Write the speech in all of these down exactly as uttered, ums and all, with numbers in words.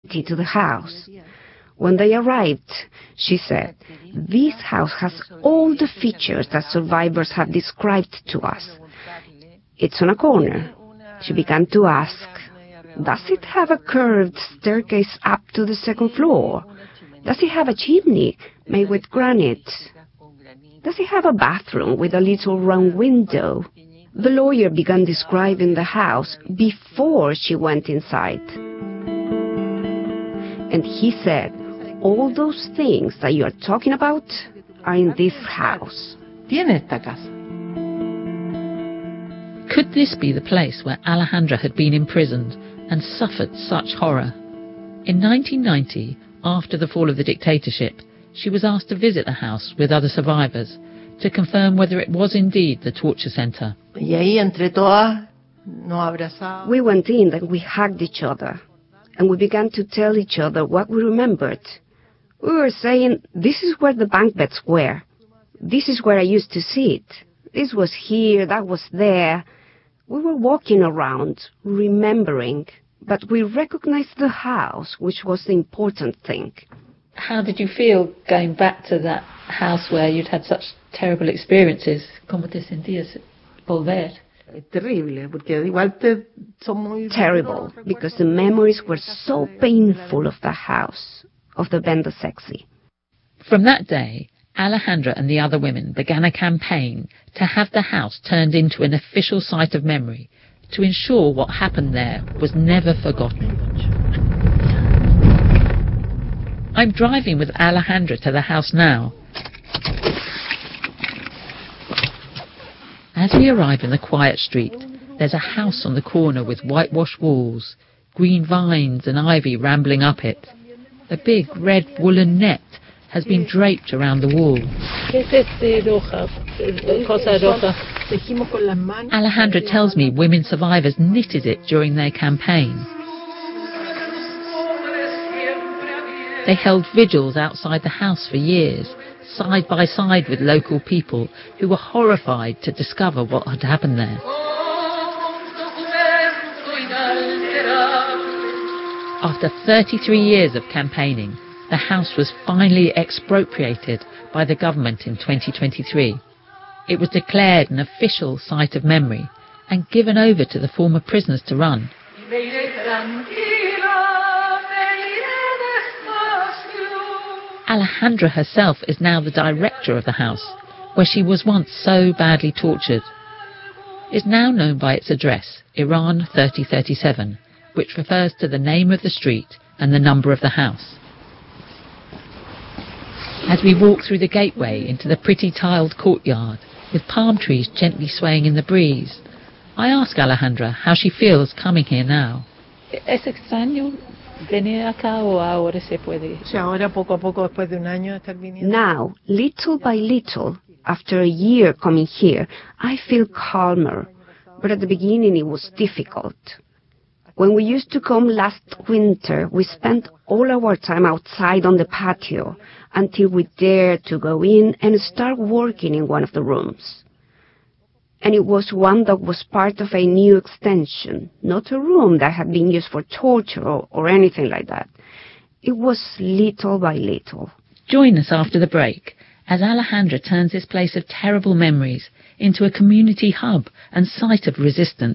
to the house. When they arrived, she said, "This house has all the features that survivors have described to us. It's on a corner." She began to ask, "Does it have a curved staircase up to the second floor? Does it have a chimney made with granite? Does it have a bathroom with a little round window?" The lawyer began describing the house before she went inside. And he said, "All those things that you are talking about are in this house." Tiene esta casa. Could this be the place where Alejandra had been imprisoned and suffered such horror? In nineteen ninety, after the fall of the dictatorship, she was asked to visit the house with other survivors to confirm whether it was indeed the torture centre. Y ahí entre todas nos abrazamos. We went in and we hugged each other, and we began to tell each other what we remembered. We were saying, "This is where the bunk beds were. This is where I used to sit. This was here, that was there." We were walking around, remembering, but we recognized the house, which was the important thing. How did you feel going back to that house where you'd had such terrible experiences? ¿Cómo te sentías volver? Terrible, porque igual te son muy Terrible, because the memories were so painful of the house, of the Venda Sexy. From that day, Alejandra and the other women began a campaign to have the house turned into an official site of memory, to ensure what happened there was never forgotten. I'm driving with Alejandra to the house now. As we arrive in the quiet street, there's a house on the corner with whitewashed walls, green vines and ivy rambling up it. A big red woolen net has been draped around the wall. Alejandra tells me women survivors knitted it during their campaign. They held vigils outside the house for years, side by side with local people who were horrified to discover what had happened there. After thirty-three years of campaigning, the house was finally expropriated by the government in twenty twenty-three. It was declared an official site of memory and given over to the former prisoners to run. Alejandra herself is now the director of the house, where she was once so badly tortured. It's now known by its address, Iran thirty thirty-seven, which refers to the name of the street and the number of the house. As we walk through the gateway into the pretty tiled courtyard, with palm trees gently swaying in the breeze, I ask Alejandra how she feels coming here now. ¿Es extraño venir acá o ahora se puede? Ahora poco a poco después de un año de estar viniendo. Now, little by little, after a year coming here, I feel calmer. But at the beginning it was difficult. When we used to come last winter, we spent all our time outside on the patio until we dared to go in and start working in one of the rooms. And it was one that was part of a new extension, not a room that had been used for torture or, or anything like that. It was little by little. Join us after the break as Alejandra turns this place of terrible memories into a community hub and site of resistance.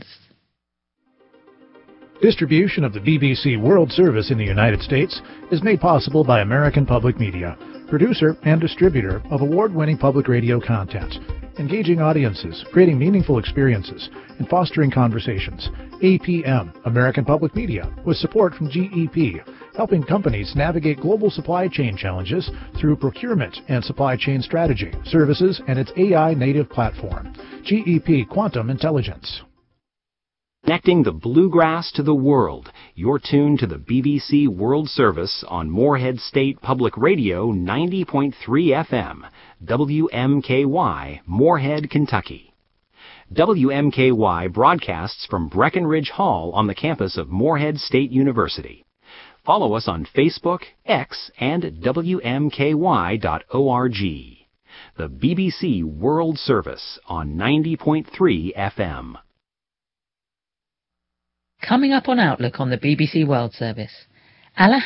Distribution of the B B C World Service in the United States is made possible by American Public Media, producer and distributor of award-winning public radio content, engaging audiences, creating meaningful experiences, and fostering conversations. A P M, American Public Media, with support from G E P, helping companies navigate global supply chain challenges through procurement and supply chain strategy, services, and its A I-native platform. G E P Quantum Intelligence. Connecting the bluegrass to the world. You're tuned to the B B C World Service on Morehead State Public Radio ninety point three F M, W M K Y, Morehead, Kentucky. W M K Y broadcasts from Breckenridge Hall on the campus of Morehead State University. Follow us on Facebook, X, and W M K Y dot org. The B B C World Service on ninety point three F M. Coming up on Outlook on the B B C World Service, Alejandra